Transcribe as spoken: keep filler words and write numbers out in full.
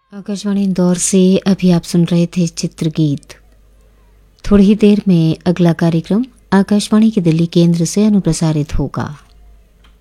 आकाशवाणी इंदौर से अभी आप सुन रहे थे चित्रगीत। थोड़ी ही देर में अगला कार्यक्रम आकाशवाणी के दिल्ली केंद्र से अनुप्रसारित होगा।